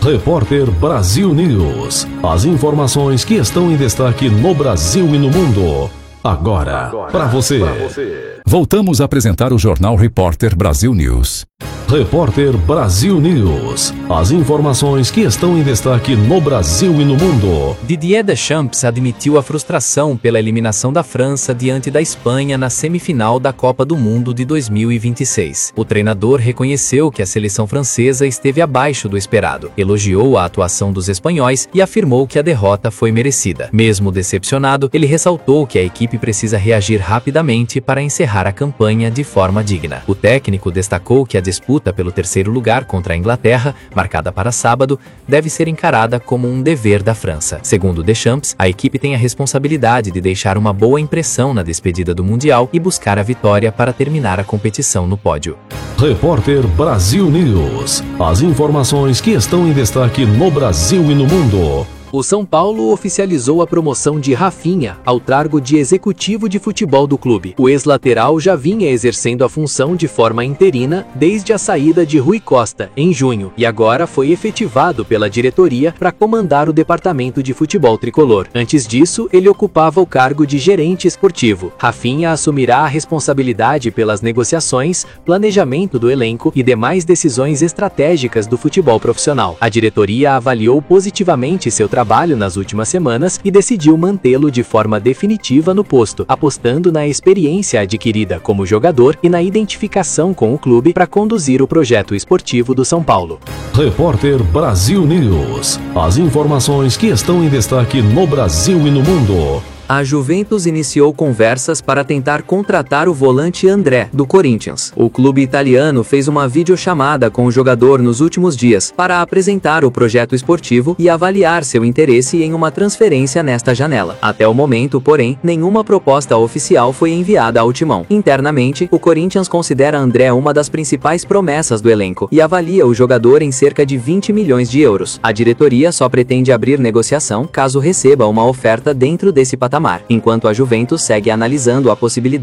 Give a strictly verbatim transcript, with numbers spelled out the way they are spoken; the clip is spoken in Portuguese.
Repórter Brasil News. As informações que estão em destaque no Brasil e no mundo. Agora, para você. Voltamos a apresentar o Jornal Repórter Brasil News. Repórter Brasil News. As informações que estão em destaque no Brasil e no mundo. Didier Deschamps admitiu a frustração pela eliminação da França diante da Espanha na semifinal da Copa do Mundo de dois mil e vinte e seis. O treinador reconheceu que a seleção francesa esteve abaixo do esperado, elogiou a atuação dos espanhóis e afirmou que a derrota foi merecida. Mesmo decepcionado, ele ressaltou que a equipe precisa reagir rapidamente para encerrar a campanha de forma digna. O técnico destacou que a disputa pelo terceiro lugar contra a Inglaterra, marcada para sábado, deve ser encarada como um dever da França. Segundo Deschamps, a equipe tem a responsabilidade de deixar uma boa impressão na despedida do Mundial e buscar a vitória para terminar a competição no pódio. Repórter Brasil News. As informações que estão em destaque no Brasil e no mundo. O São Paulo oficializou a promoção de Rafinha ao cargo de executivo de futebol do clube. O ex-lateral já vinha exercendo a função de forma interina desde a saída de Rui Costa, em junho, e agora foi efetivado pela diretoria para comandar o departamento de futebol tricolor. Antes disso, ele ocupava o cargo de gerente esportivo. Rafinha assumirá a responsabilidade pelas negociações, planejamento do elenco e demais decisões estratégicas do futebol profissional. A diretoria avaliou positivamente seu trabalho trabalho nas últimas semanas e decidiu mantê-lo de forma definitiva no posto, apostando na experiência adquirida como jogador e na identificação com o clube para conduzir o projeto esportivo do São Paulo. Repórter Brasil News. As informações que estão em destaque no Brasil e no mundo. A Juventus iniciou conversas para tentar contratar o volante André, do Corinthians. O clube italiano fez uma videochamada com o jogador nos últimos dias para apresentar o projeto esportivo e avaliar seu interesse em uma transferência nesta janela. Até o momento, porém, nenhuma proposta oficial foi enviada ao timão. Internamente, o Corinthians considera André uma das principais promessas do elenco e avalia o jogador em cerca de vinte milhões de euros. A diretoria só pretende abrir negociação caso receba uma oferta dentro desse patamar, enquanto a Juventus segue analisando a possibilidade